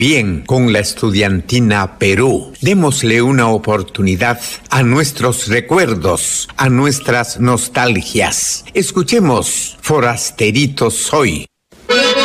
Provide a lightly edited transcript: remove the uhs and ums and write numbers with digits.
bien con la estudiantina Perú. Démosle una oportunidad a nuestros recuerdos, a nuestras nostalgias. Escuchemos Forasterito Soy.